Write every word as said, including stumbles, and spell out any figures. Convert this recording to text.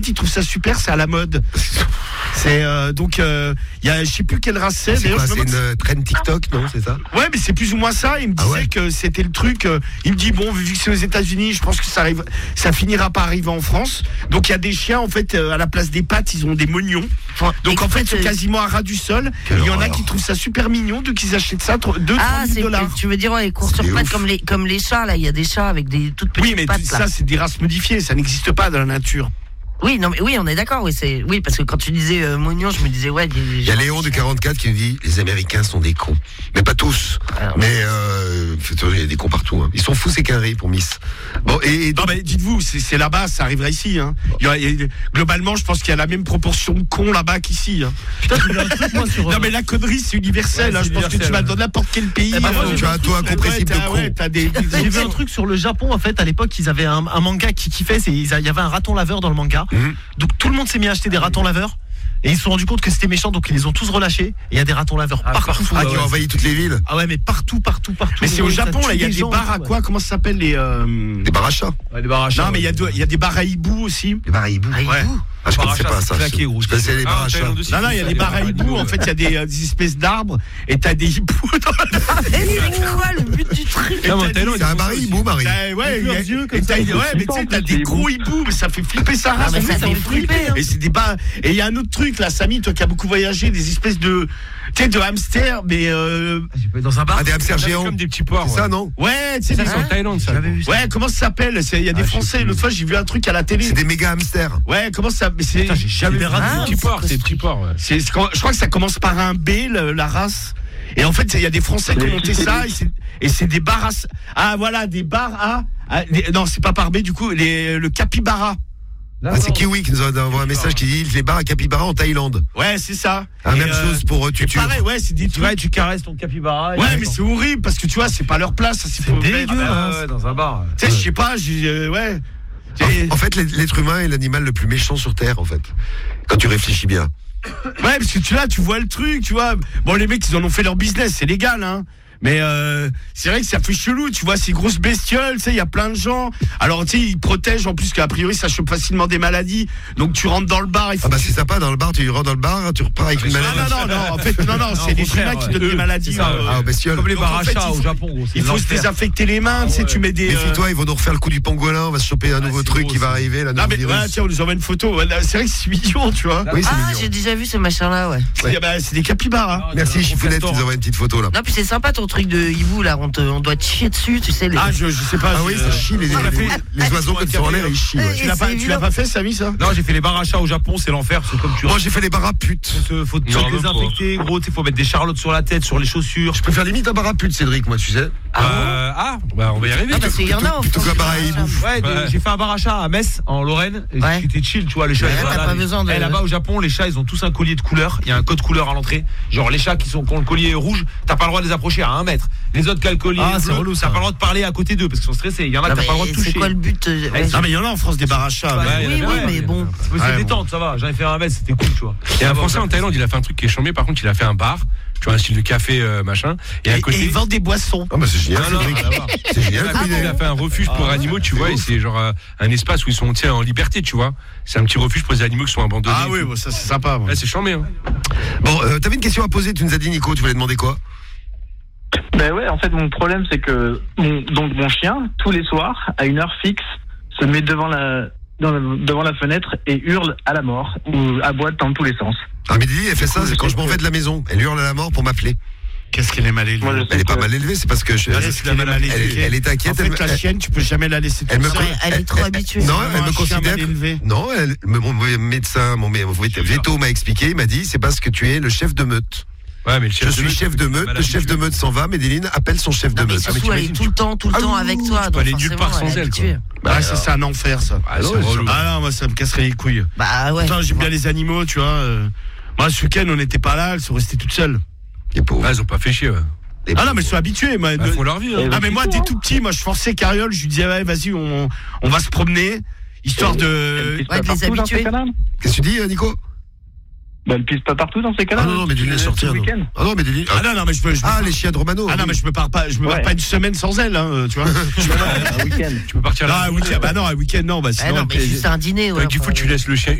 ils trouvent ça super, c'est à la mode. C'est euh, donc il euh, y a je sais plus quelle race c'est. C'est quoi, c'est une euh, trend TikTok, non, c'est ça? Ouais, mais c'est plus ou moins ça. Il me disait ah ouais. que c'était le truc. Euh, il me dit bon, vu que c'est aux États-Unis, je pense que ça arrive, ça finira par arriver en France. Donc il y a des chiens en fait euh, à la place des pattes, ils ont des mognons. Enfin, donc en fait, c'est quasiment à ras du sol. Il y en a qui trouvent ça super mignon, donc ils achètent ça deux ah, trois dollars. Tu veux dire ouais, les courses sur pattes comme les comme les chats là. Il y a des chats avec des toutes petites oui, mais pattes. Ça, là. c'est des races modifiées. Ça n'existe pas dans la nature. Oui, non, mais oui, on est d'accord. Oui, c'est oui, parce que quand tu disais euh, Mognon, je me disais ouais. Il y a Léon de quarante-quatre qui me dit les Américains sont des cons, mais pas tous. Alors, mais euh, il y a des cons partout. Hein. Ils sont fous ces carrés pour Miss. Bon et, et donc... non mais dites-vous, c'est, c'est là-bas, ça arriverait ici. Hein. Il y a, il y a, globalement, je pense qu'il y a la même proportion de cons là-bas qu'ici. Hein. Putain, un truc, moi, sur... non mais la connerie, c'est universel. Ouais, hein. C'est je universel, pense que tu vas dans n'importe quel pays. Eh ben, euh, tu as un taux incompressible de cons. Ouais, j'ai vu un truc sur le Japon en fait. À l'époque, ils avaient un, un manga qui kiffait. C'est, il y avait un raton laveur dans le manga. Mm-hmm. Donc tout le monde s'est mis à acheter des ratons laveurs et ils se sont rendus compte que c'était méchant, donc ils les ont tous relâchés. Et il y a des ratons laveurs ah, partout. Ah, qui ont envahi toutes les villes. Ah ouais, mais partout, partout, partout. Mais c'est au Japon là, il y a des bars à quoi? Comment ça s'appelle les euh... Des bars à chats. Ouais, des bars à chats. Non, mais il y a il y a des bars à hibou aussi. Des bars à hibou. Ouais. Ah, je connaissais pas ça. Je connaissais les bars à chats. Non, non, il y a des bars à hibou. En fait, il y a des, euh, des espèces d'arbres et t'as des hiboux dans la. C'est quoi le but du truc? C'est un bar à hibou, Marie. Ouais, mais tu sais, t'as des gros hiboux, mais ça fait flipper sa race. Ça fait flipper. Et c'est des bars. Et il y a un autre truc là, Samy, toi qui as beaucoup voyagé, des espèces de, tu sais, de hamsters, mais euh. Dans un bar. Ah, des hamsters géants. Comme des petits porcs. C'est ça, non? Ouais, tu sais, c'est en Thaïlande, ça. Ouais, comment ça s'appelle? Il y a des Français. L'autre fois, j'ai vu un truc à la télé. C'est des méga hamsters. Ouais, comment ça? C'est. J'ai jamais vu des petits porcs. C'est des petits porcs. C'est, je crois que ça commence par un B, la race. Et en fait, il y a des Français qui ont monté ça, et c'est, et c'est des bars à, ah voilà, des bars à, à les, non, c'est pas par B du coup, les, le capybara. Ah, c'est Kiwi qui nous a envoyé un message qui dit les bars à capybara en Thaïlande. Ouais, c'est ça. Ah, même euh, chose pour tu pareil, ouais, c'est des trucs. Ouais, tu caresses ton capybara. Ouais, mais c'est horrible parce que tu vois, c'est pas leur place. C'est, c'est dégueu, ah bah, ouais, dans un bar. Tu sais, je sais pas, j'ai, euh, ouais. En, en fait, l'être humain est l'animal le plus méchant sur Terre, en fait. Quand tu réfléchis bien. Ouais, parce que tu là, tu vois le truc, tu vois. Bon, les mecs, ils en ont fait leur business, c'est légal, hein. Mais euh, c'est vrai que ça fait chelou, tu vois, ces grosses bestioles, tu sais, il y a plein de gens. Alors, tu sais, ils protègent en plus qu'a priori, ça chope facilement des maladies. Donc, tu rentres dans le bar. Il faut ah, bah, que... c'est sympa, dans le bar, tu rentres dans le bar, tu repars avec une maladie. Non, non, non, non, en fait, non, non, c'est les humains qui donnent des maladies. Ça, euh, ah, bestioles. Comme les bars à chats au Japon, gros. Il faut se désinfecter les mains, tu sais, tu mets des. Méfie-toi, ils vont nous refaire le coup du pangolin, on va se choper un nouveau truc qui va arriver, là, non, mais ouais, tiens, on nous envoie une photo. C'est vrai que c'est mignon, tu vois. Oui, ah, j'ai déjà vu ce machin-là, ouais. C'est des capybaras. Merci, Chifounette, qui nous envoie une petite photo, là. Non, puis c'est sympa ton truc de hibou, là. On, te, on doit te chier dessus, tu sais. Les... Ah, je, je sais pas. Ah oui, ça chie, les, les, les, les oiseaux quand ils sont en l'air, ils chient. Ouais. Tu l'as pas, tu l'as pas fait, Samy, ça? Non, j'ai fait les bars à chats au Japon, c'est l'enfer. C'est comme tu Moi, j'ai fait les bars à putes. Faut, faut te désinfecter, gros. Il faut mettre des charlottes sur la tête, sur les chaussures. Je peux faire limite un bar à putes, Cédric, moi, tu sais. Ah, euh, ah bah on va y arriver. Ah, parce qu'il y en a en plutôt qu'un bar à hibou. Ouais, j'ai fait un bar à chat à Metz, en Lorraine. C'était chill, tu vois, les chats. T'as pas besoin de. Là-bas au Japon, les chats, ils ont tous un collier de couleur. Il y a un code couleur à l'entrée. Genre, les chats qui sont qui ont le collier rouge, t'as pas le droit de les approcher à un mètre. Les autres qui ont le collier bleu, t'as pas le droit de parler à côté d'eux parce qu'ils sont stressés. Il y en a qui t'as pas le droit de toucher. C'est quoi le but? Non, mais il y en a en France des bars à chats. Oui, oui, mais bon. C'est détente, ça va. J'en ai fait un mètre, c'était cool, tu vois. Et un Français en Thaïlande, il a fait un truc qui est chambé. Par contre, il a fait un bar. Tu vois, un style de café, euh, machin. Et, et à côté. Et il vend des boissons. Ah, bah c'est génial. Non, non, c'est génial. Ah, il a fait un refuge pour ah, animaux, tu vois, et c'est genre euh, un espace où ils sont tiens, en liberté, tu vois. C'est un petit refuge pour les animaux qui sont abandonnés. Ah oui, bon, ça c'est sympa. Ouais, c'est chambé. Hein. Bon, euh, t'avais une question à poser, tu nous as dit, Nico, tu voulais demander quoi? Ben ouais, en fait, mon problème, c'est que mon, donc mon chien, tous les soirs, à une heure fixe, se met devant la, dans la, devant la fenêtre et hurle à la mort, ou aboie dans tous les sens. Ah, mais Lily, elle fait ça, c'est quand je m'en vais de la maison. Elle hurle à la mort pour m'appeler. Qu'est-ce qu'elle est mal élevée? Elle est pas mal élevée, c'est parce que je, elle, elle, mal elle, elle, elle est inquiète. En fait, elle, la chienne, tu peux jamais la laisser toute elle, seule. me, elle, elle est trop elle, habituée. Non, elle me considère. Non, elle, mon médecin, mon veto m'a expliqué, il m'a dit, c'est parce que tu es le chef de meute. Ouais, mais le chef je suis chef de meute, le chef de meute s'en va, Médéline appelle son chef de meute. Mais surtout, elle est tout le temps, tout le temps avec toi. Tu peux aller nulle part sans elle. Bah, ça, c'est un enfer, ça. Ah non, moi, ça me casserait les couilles. Bah ouais. J'aime bien les animaux, tu vois. Moi, ce week-end, on n'était pas là, elles sont restées toutes seules. Les pauvres. Ah, elles ont pas fait chier, ouais. Ah non, mais elles sont habituées. Moi, elles font leur vie. Hein. Ah, mais moi, dès tout petit, moi, je forçais Cariole, je lui disais, ouais, vas-y, on, on va se promener, histoire de. Ouais, de les habituer. Qu'est-ce que tu dis, Nico? Bah, elle pisse pas partout dans ces cas-là. Ah non, non, mais du lait Euh, sortir. tout le non. week-end. Ah non, mais du lait. Ah non, non, mais je peux. Je Ah, les chiens de Romano. Ah non, mais je me pars pas, je me Ouais. pars pas une semaine sans elle, hein, tu vois. Je me- Un week-end. Tu peux partir Ah, là. un week-end, bah non, un week-end, non, bah Ah sinon. non, elle mais fait- juste un dîner, ouais. Du coup, enfin, tu laisses le chien